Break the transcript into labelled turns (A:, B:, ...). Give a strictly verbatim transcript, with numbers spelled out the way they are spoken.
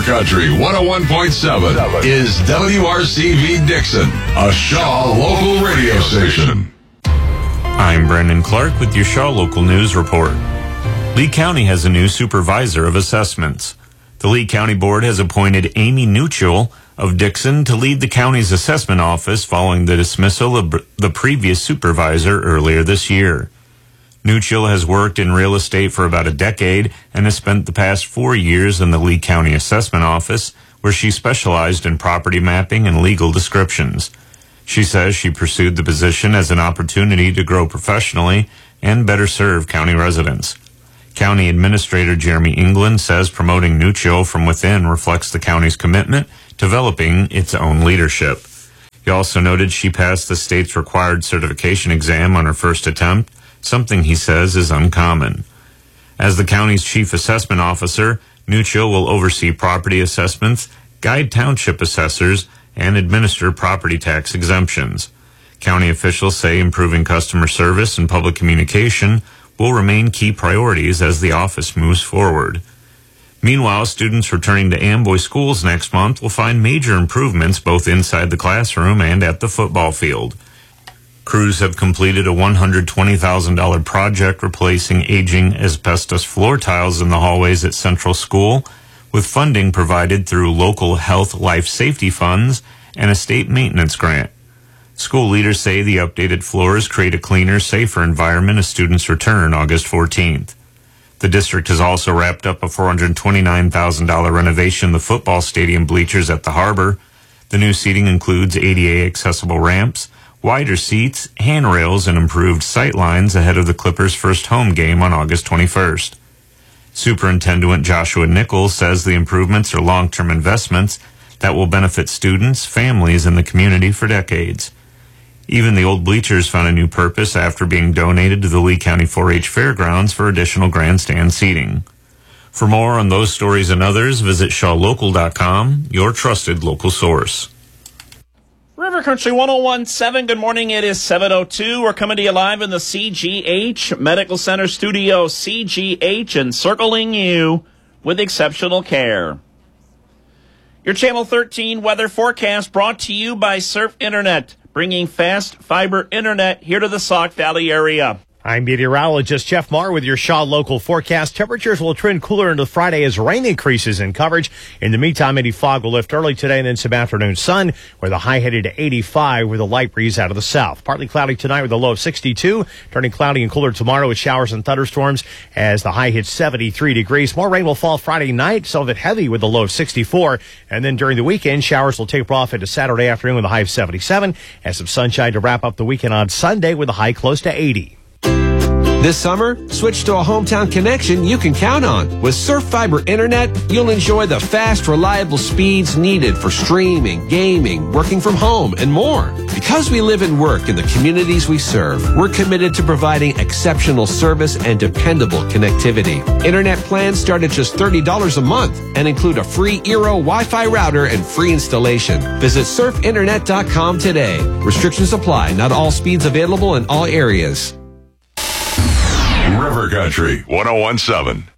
A: Country one oh one point seven is W R C V Dixon, a Shaw local radio station.
B: I'm Brendan Clark with your Shaw Local News Report. Lee County has a new supervisor of assessments. The Lee County Board has appointed Amy Nuchel of Dixon to lead the county's assessment office following the dismissal of the previous supervisor earlier this year. Nuchel has worked in real estate for about a decade and has spent the past four years in the Lee County Assessment Office, where she specialized in property mapping and legal descriptions. She says she pursued the position as an opportunity to grow professionally and better serve county residents. County Administrator Jeremy England says promoting Nuchel from within reflects the county's commitment to developing its own leadership. He also noted she passed the state's required certification exam on her first attempt, something he says is uncommon. As the county's chief assessment officer, Nuchel will oversee property assessments, guide township assessors, and administer property tax exemptions. County officials say improving customer service and public communication will remain key priorities as the office moves forward. Meanwhile, students returning to Amboy schools next month will find major improvements both inside the classroom and at the football field. Crews have completed a one hundred twenty thousand dollars project replacing aging asbestos floor tiles in the hallways at Central School, with funding provided through local health life safety funds and a state maintenance grant. School leaders say the updated floors create a cleaner, safer environment as students return August fourteenth. The district has also wrapped up a four hundred twenty-nine thousand dollars renovation of the football stadium bleachers at the harbor. The new seating includes A D A accessible ramps, wider seats, handrails, and improved sight lines ahead of the Clippers' first home game on August twenty-first. Superintendent Joshua Nichols says the improvements are long-term investments that will benefit students, families, and the community for decades. Even the old bleachers found a new purpose after being donated to the Lee County four H Fairgrounds for additional grandstand seating. For more on those stories and others, visit shaw local dot com, your trusted local source.
C: River Country one oh one point seven, good morning. It is seven oh two. We're coming to you live in the C G H Medical Center studio, C G H, encircling you with exceptional care. Your Channel thirteen weather forecast brought to you by Surf Internet, bringing fast fiber internet here to the Sauk Valley area.
D: I'm meteorologist Jeff Marr with your Shaw Local forecast. Temperatures will trend cooler into Friday as rain increases in coverage. In the meantime, any fog will lift early today and then some afternoon sun, where the high headed to eighty-five with a light breeze out of the south. Partly cloudy tonight with a low of sixty-two, turning cloudy and cooler tomorrow with showers and thunderstorms as the high hits seventy-three degrees. More rain will fall Friday night, some of it heavy with a low of sixty-four. And then during the weekend, showers will taper off into Saturday afternoon with a high of seventy-seven, and some sunshine to wrap up the weekend on Sunday with a high close to eighty.
E: This summer, switch to a hometown connection you can count on. With Surf Fiber Internet, you'll enjoy the fast, reliable speeds needed for streaming, gaming, working from home, and more. Because we live and work in the communities we serve, we're committed to providing exceptional service and dependable connectivity. Internet plans start at just thirty dollars a month and include a free Eero Wi-Fi router and free installation. Visit surf internet dot com today. Restrictions apply. Not all speeds available in all areas.
A: River Country one oh one point seven.